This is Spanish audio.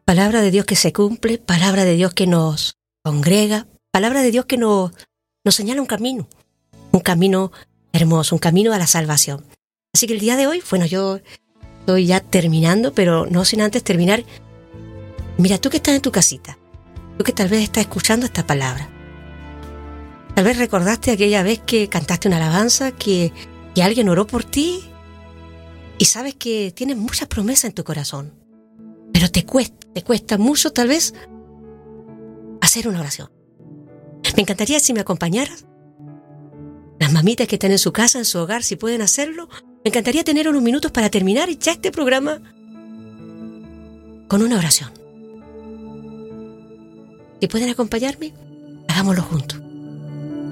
Palabra de Dios que se cumple, palabra de Dios que nos congrega, palabra de Dios que nos señala un camino hermoso, un camino a la salvación. Así que el día de hoy, bueno, yo estoy ya terminando, pero no sin antes terminar. Mira, tú que estás en tu casita, tú que tal vez estás escuchando esta palabra, tal vez recordaste aquella vez que cantaste una alabanza, que alguien oró por ti y sabes que tienes muchas promesas en tu corazón, pero te cuesta mucho tal vez hacer una oración. Me encantaría si me acompañaras. Las mamitas que están en su casa, en su hogar, si pueden hacerlo, me encantaría tener unos minutos para terminar ya este programa con una oración. Si pueden acompañarme, hagámoslo juntos.